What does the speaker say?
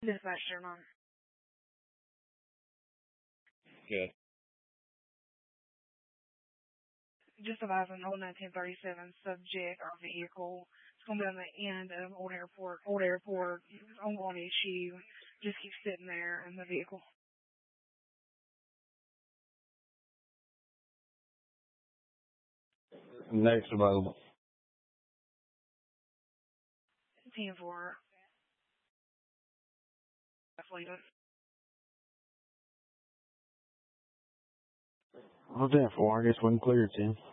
Dispatch 09. Good. Just advising old 1937 subject or vehicle. It's going to be on the end of Old Airport. Old Airport, ongoing issue. Just keep sitting there in the vehicle. Next available. 10-4. Well, 10-4. I guess we can clear it, Tim.